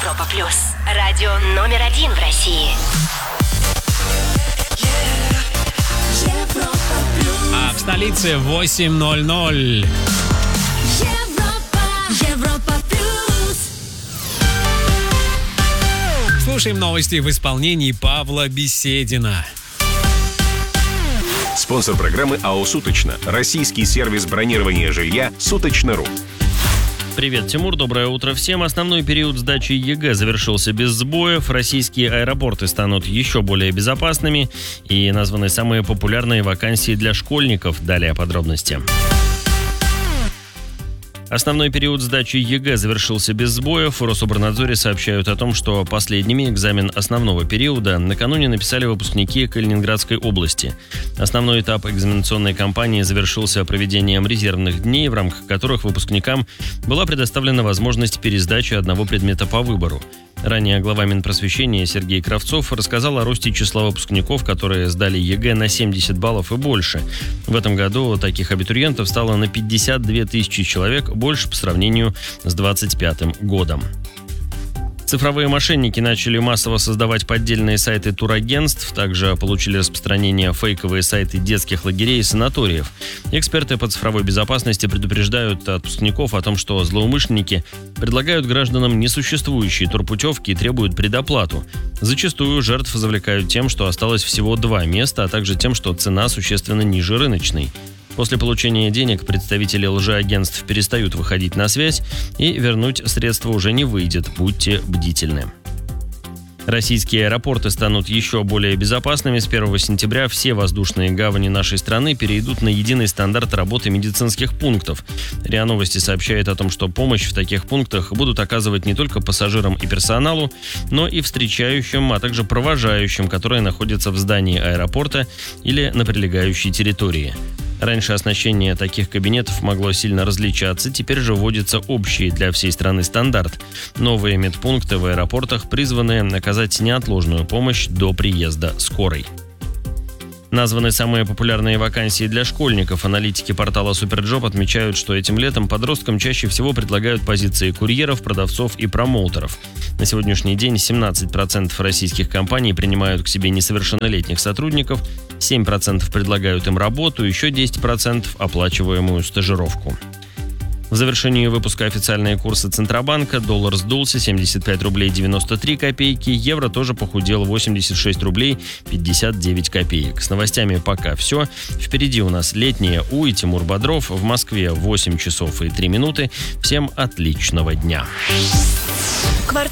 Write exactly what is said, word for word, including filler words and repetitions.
Европа плюс. Радио номер один в России. Европа плюс. А в столице восемь ноль ноль. Европа, Европа плюс. Слушаем новости в исполнении Павла Беседина. Спонсор программы АО «Суточно». Российский сервис бронирования жилья «Суточно.ру». Привет, Тимур, доброе утро всем. Основной период сдачи ЕГЭ завершился без сбоев. Российские аэропорты станут еще более безопасными. И названы самые популярные вакансии для школьников. Далее подробности. Основной период сдачи ЕГЭ завершился без сбоев. В Рособорнадзоре сообщают о том, что последними экзамен основного периода накануне написали выпускники Калининградской области. Основной этап экзаменационной кампании завершился проведением резервных дней, в рамках которых выпускникам была предоставлена возможность пересдачи одного предмета по выбору. Ранее глава Минпросвещения Сергей Кравцов рассказал о росте числа выпускников, которые сдали ЕГЭ на семьдесят баллов и больше. В этом году таких абитуриентов стало на пятьдесят две тысячи человек, больше по сравнению с двадцать пятым годом. Цифровые мошенники начали массово создавать поддельные сайты турагентств, также получили распространение фейковые сайты детских лагерей и санаториев. Эксперты по цифровой безопасности предупреждают отпускников о том, что злоумышленники предлагают гражданам несуществующие турпутевки и требуют предоплату. Зачастую жертв завлекают тем, что осталось всего два места, а также тем, что цена существенно ниже рыночной. После получения денег представители лжеагентств перестают выходить на связь, и вернуть средства уже не выйдет. Будьте бдительны. Российские аэропорты станут еще более безопасными. С первого сентября все воздушные гавани нашей страны перейдут на единый стандарт работы медицинских пунктов. РИА Новости сообщает о том, что помощь в таких пунктах будут оказывать не только пассажирам и персоналу, но и встречающим, а также провожающим, которые находятся в здании аэропорта или на прилегающей территории. Раньше оснащение таких кабинетов могло сильно различаться, теперь же вводится общий для всей страны стандарт. Новые медпункты в аэропортах призваны оказать неотложную помощь до приезда скорой. Названы самые популярные вакансии для школьников. Аналитики портала Суперджоп отмечают, что этим летом подросткам чаще всего предлагают позиции курьеров, продавцов и промоутеров. На сегодняшний день семнадцать процентов российских компаний принимают к себе несовершеннолетних сотрудников, семь процентов предлагают им работу, еще десять процентов оплачиваемую стажировку. В завершении выпуска официальные курсы Центробанка. Доллар сдулся семьдесят пять рублей девяносто три копейки. Евро тоже похудел восемьдесят шесть рублей пятьдесят девять копеек. С новостями пока все. Впереди у нас летнее У и Тимур Бодров. В Москве восемь часов и три минуты. Всем отличного дня. Квартал